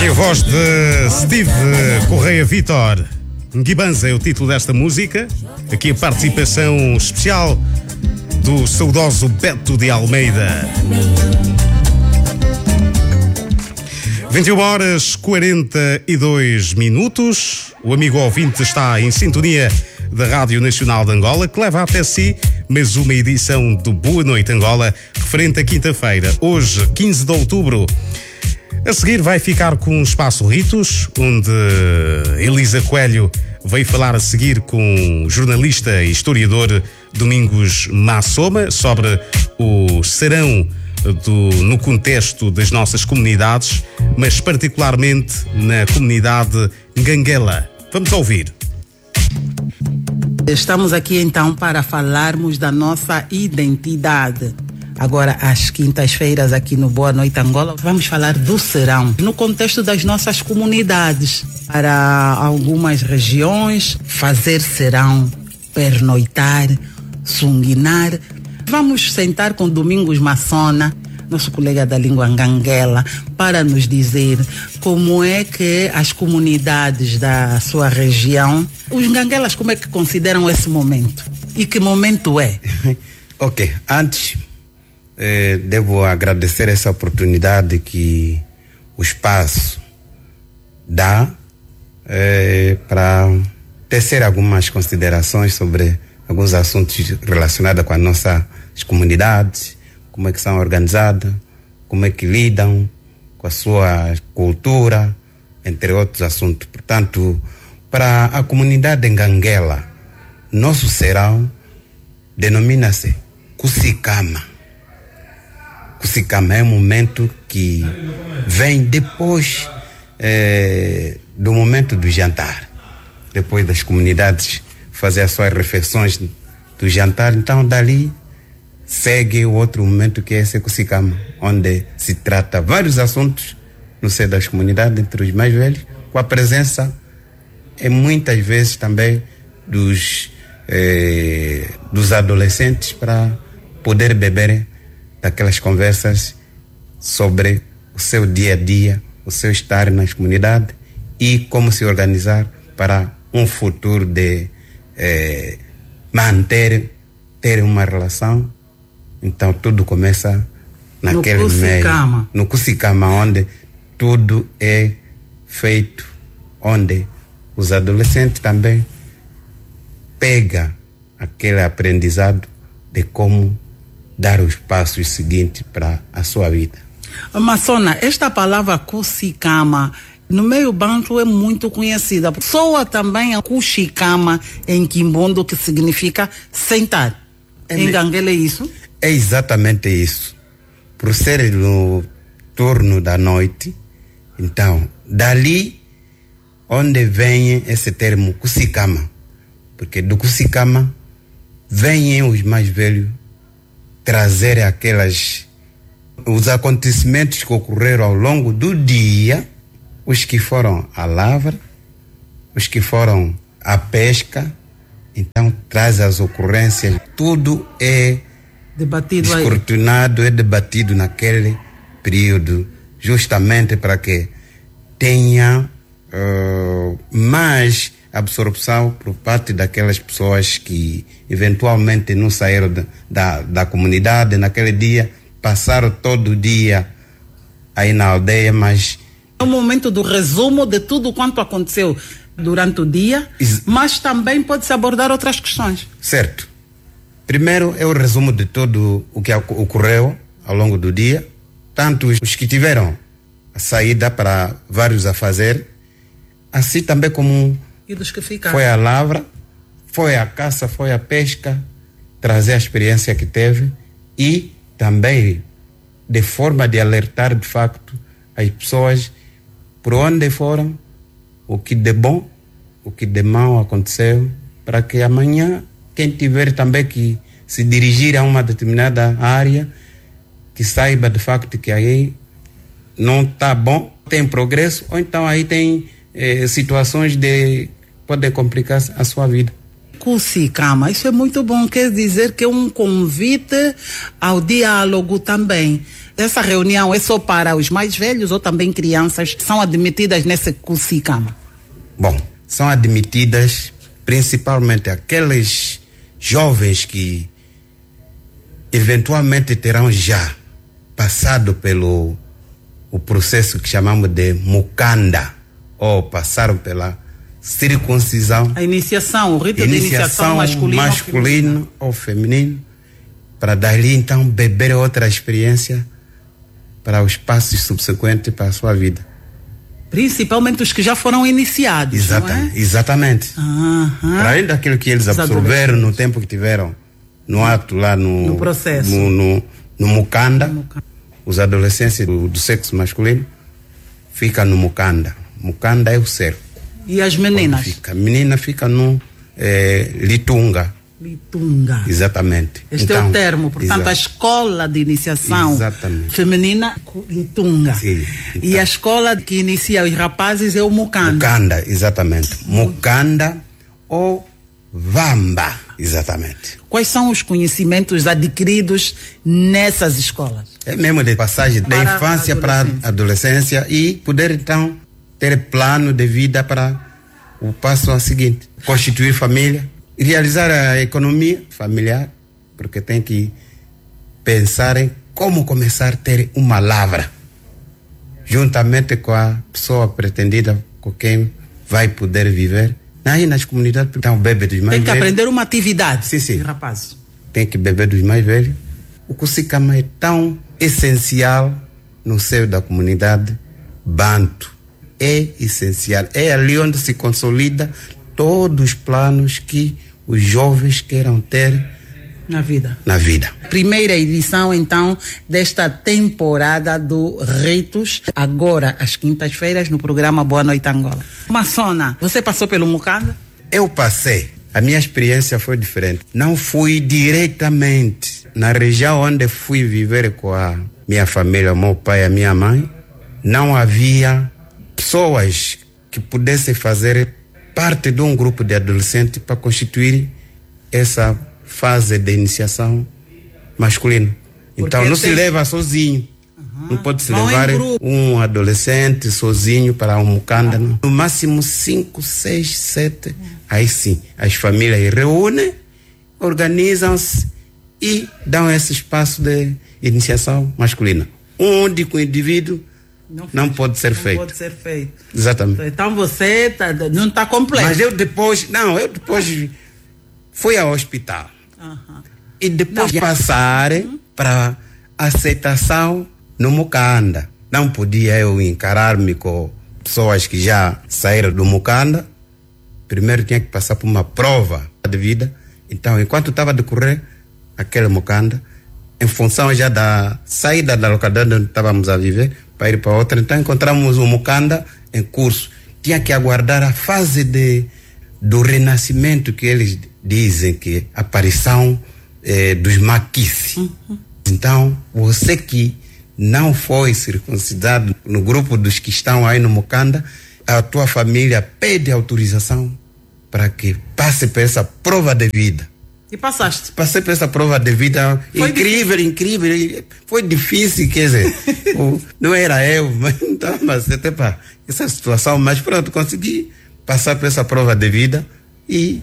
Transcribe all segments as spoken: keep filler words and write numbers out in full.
Aqui a voz de Steve Correia Vitor. Nguibanza é o título desta música. Aqui a participação especial do saudoso Beto de Almeida. vinte e uma horas quarenta e dois minutos. O amigo ouvinte está em sintonia da Rádio Nacional de Angola, que leva até si mais uma edição do Boa Noite Angola, referente à quinta-feira, hoje, quinze de outubro. A seguir vai ficar com o Espaço Ritos, onde Elisa Coelho veio falar a seguir com o jornalista e historiador Domingos Massoma sobre o serão do, no contexto das nossas comunidades, mas particularmente na comunidade Nganguela. Vamos ouvir. Estamos aqui então para falarmos da nossa identidade. Agora, às quintas-feiras aqui no Boa Noite Angola, vamos falar do serão, no contexto das nossas comunidades. Para algumas regiões, fazer serão, pernoitar, sunguinar. Vamos sentar com Domingos Massona, nosso colega da língua nganguela, para nos dizer como é que as comunidades da sua região, os nganguelas, como é que consideram esse momento? E que momento é? Ok, antes eh, devo agradecer essa oportunidade que o espaço dá eh, para tecer algumas considerações sobre alguns assuntos relacionados com as nossas comunidades, como é que são organizadas, como é que lidam com a sua cultura, entre outros assuntos. Portanto, para a comunidade Nganguela, nosso serão denomina-se Kusikama. Kusikama é um momento que vem depois eh, do momento do jantar, depois das comunidades fazer as suas refeições do jantar. Então, dali segue o outro momento, que é esse Kusikama, onde se trata vários assuntos no seio das comunidades, entre os mais velhos, com a presença e muitas vezes também dos, eh, dos adolescentes, para poder beber daquelas conversas sobre o seu dia a dia, o seu estar nas comunidades e como se organizar para um futuro de eh, manter, ter uma relação. Então tudo começa naquele no meio, no Kusikama, onde tudo é feito, onde os adolescentes também pegam aquele aprendizado de como dar os passos seguintes para a sua vida. Massona, esta palavra Kusikama no meio bantu é muito conhecida. Soa também a Kushikama em Quimbondo, que significa sentar. É em Nganguela é isso? É exatamente isso. Por ser no turno da noite, então, dali onde vem esse termo Kusikama. Porque do Kusikama vêm os mais velhos trazer aquelas, os acontecimentos que ocorreram ao longo do dia, os que foram à lavra, os que foram à pesca. Então traz as ocorrências, tudo é debatido, escrutinado, é debatido naquele período, justamente para que tenha uh, mais absorção por parte daquelas pessoas que eventualmente não saíram da, da, da comunidade naquele dia, passaram todo o dia aí na aldeia, mas é um momento do resumo de tudo quanto aconteceu durante o dia, Is... mas também pode-se abordar outras questões. Certo. Primeiro é o resumo de tudo o que ocorreu ao longo do dia, tanto os que tiveram a saída para vários a fazer, assim também como e dos que ficaram. Foi a lavra, foi a caça, foi a pesca, trazer a experiência que teve e também de forma de alertar de facto as pessoas por onde foram, o que de bom, o que de mal aconteceu, para que amanhã quem tiver também que se dirigir a uma determinada área, que saiba de facto que aí não está bom, tem progresso, ou então aí tem eh, situações de poder complicar a sua vida. Kusikama, isso é muito bom, quer dizer que é um convite ao diálogo também. Essa reunião é só para os mais velhos ou também crianças que são admitidas nesse Kusikama? Bom, são admitidas principalmente aqueles jovens que eventualmente terão já passado pelo o processo que chamamos de mukanda, ou passaram pela circuncisão. A iniciação, o rito iniciação de iniciação masculino, masculino ou feminino, para dali então beber outra experiência para os passos subsequentes para a sua vida. Principalmente os que já foram iniciados. Exatamente. Não é? Exatamente. Uhum. Para além daquilo que eles absorveram no tempo que tiveram no ato lá no, no processo. No, no, no mukanda, no mukanda, os adolescentes do, do sexo masculino ficam no mukanda. Mukanda é o cerco. E as meninas? Fica, a menina fica no é, litunga. Litunga. Exatamente. Este então, é o termo, portanto, exato. A escola de iniciação exatamente. Feminina, litunga. Sim, então. E a escola que inicia os rapazes é o mukanda. Mukanda, exatamente. Mukanda ou vamba, exatamente. Quais são os conhecimentos adquiridos nessas escolas? É mesmo de passagem para da infância para a adolescência e poder então ter plano de vida para o passo a seguinte. Constituir família, realizar a economia familiar, porque tem que pensar em como começar a ter uma lavra, juntamente com a pessoa pretendida com quem vai poder viver. Aí nas comunidades, então, bebe dos mais velhos. Tem que aprender uma atividade, sim, sim. rapaz. Tem que beber dos mais velhos. O Kusikama é tão essencial no seio da comunidade banto. É essencial. É ali onde se consolida todos os planos que os jovens queiram ter na vida. Na vida. Primeira edição, então, desta temporada do Ritos, agora às quintas-feiras, no programa Boa Noite Angola. Massona, você passou pelo mukanda? Eu passei. A minha experiência foi diferente. Não fui diretamente na região onde fui viver com a minha família, o meu pai e a minha mãe. Não havia pessoas que pudessem fazer parte de um grupo de adolescentes para constituir essa fase de iniciação masculina. Então porque não tem... se leva sozinho. Uhum. Não pode se não levar um adolescente sozinho para um mukanda. Uhum. No máximo cinco, seis, sete. Uhum. Aí sim, as famílias reúnem, organizam-se e dão esse espaço de iniciação masculina. Um único indivíduo não, não pode ser não feito. Não pode ser feito. Exatamente. Então você tá, não está completo. Mas eu depois, não, eu depois fui ao hospital. Uhum. E depois de passarem uhum. para aceitação no mukanda. Não podia eu encarar-me com pessoas que já saíram do mukanda. Primeiro tinha que passar por uma prova de vida. Então, enquanto estava a decorrer aquele mukanda, em função já da saída da localidade onde estávamos a viver, para ir para outra, então encontramos o mukanda em curso. Tinha que aguardar a fase de, do renascimento, que eles dizem que a aparição eh, dos maquice. Uhum. Então, você que não foi circuncidado no grupo dos que estão aí no mukanda, a tua família pede autorização para que passe por essa prova de vida. E passaste? Passei por essa prova de vida. Foi incrível, difícil. incrível. Foi difícil, quer dizer, o, não era eu, mas então, mas até para essa situação, mas pronto, consegui passar por essa prova de vida e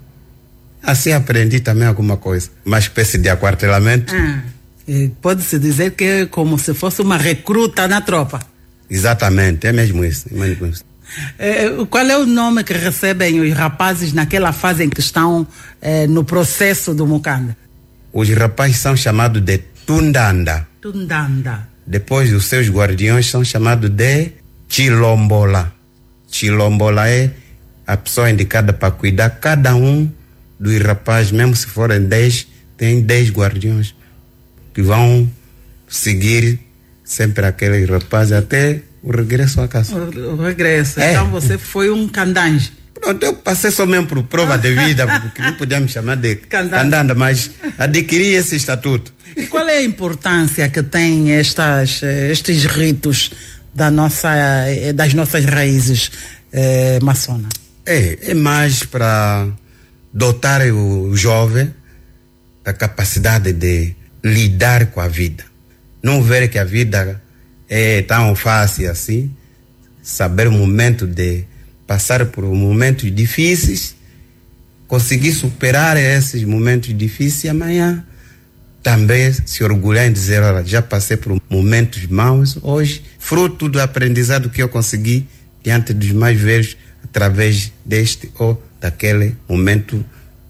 assim aprendi também alguma coisa. Uma espécie de aquartelamento. Ah, pode-se dizer que é como se fosse uma recruta na tropa. Exatamente, é mesmo isso. É mesmo isso. É, qual é o nome que recebem os rapazes naquela fase em que estão é, no processo do mukanda? Os rapazes são chamados de tundanda. Tundanda. Depois os seus guardiões são chamados de chilombola. Chilombola é a pessoa indicada para cuidar cada um dos rapazes, mesmo se forem dez, tem dez guardiões que vão seguir sempre aquele rapaz até o regresso à casa. O, o regresso. É. Então você foi um candange. Pronto, eu passei só mesmo por prova de vida, porque não podíamos chamar de candanda, mas adquiri esse estatuto. E qual é a importância que tem estas, estes ritos da nossa, das nossas raízes eh, maçona? É, é mais para dotar o jovem da capacidade de lidar com a vida. Não ver que a vida é tão fácil assim, saber o momento de passar por momentos difíceis, conseguir superar esses momentos difíceis e amanhã também se orgulhar em dizer, olha, já passei por momentos maus, hoje, fruto do aprendizado que eu consegui diante dos mais velhos, através deste ou daquele momento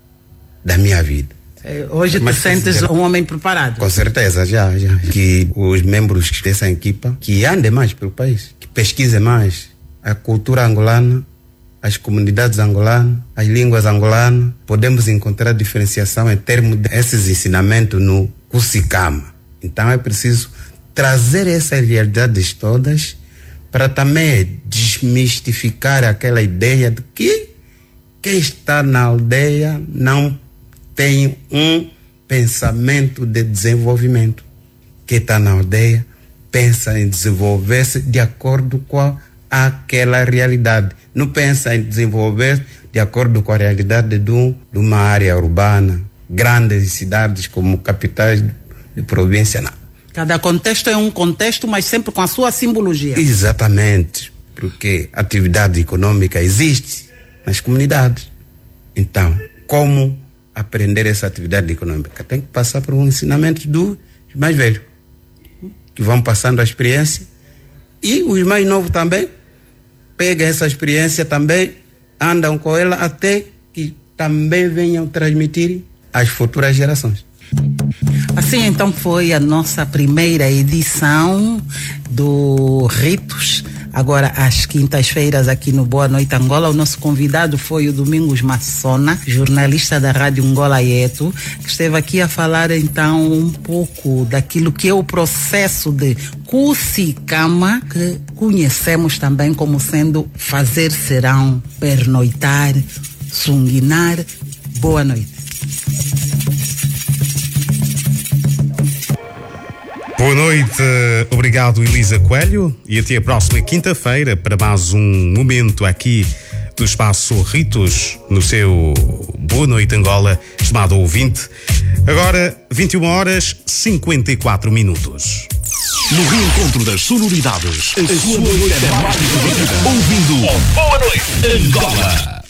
da minha vida. Hoje te sentes um homem preparado? Com certeza, já, já. Que os membros dessa equipa, que andem mais pelo país, que pesquisem mais a cultura angolana, as comunidades angolanas, as línguas angolanas, podemos encontrar diferenciação em termos desses ensinamentos no Cusicama. Então é preciso trazer essas realidades todas para também desmistificar aquela ideia de que quem está na aldeia não tem um pensamento de desenvolvimento. Quem está na aldeia pensa em desenvolver-se de acordo com aquela realidade. Não pensa em desenvolver de acordo com a realidade de, um, de uma área urbana, grandes cidades como capitais de província, não. Cada contexto é um contexto, mas sempre com a sua simbologia. Exatamente, porque a atividade econômica existe nas comunidades. Então, como aprender essa atividade econômica? Tem que passar por um ensinamento dos mais velhos, que vão passando a experiência, e os mais novos também pegam essa experiência também, andam com ela até que também venham transmitir às futuras gerações. Assim então foi a nossa primeira edição do Ritos. Agora às quintas-feiras aqui no Boa Noite Angola, o nosso convidado foi o Domingos Massona, jornalista da Rádio Angola Eto, que esteve aqui a falar então um pouco daquilo que é o processo de Cusicama, que conhecemos também como sendo fazer serão, pernoitar, sunguinar. Boa noite. Boa noite, obrigado Elisa Coelho, e até a próxima quinta-feira para mais um momento aqui do Espaço Ritos, no seu Boa Noite Angola, estimado ouvinte. Agora, vinte e uma horas e cinquenta e quatro minutos. No reencontro das sonoridades, a sua noite é mais divertida. Ouvindo Boa Noite Angola.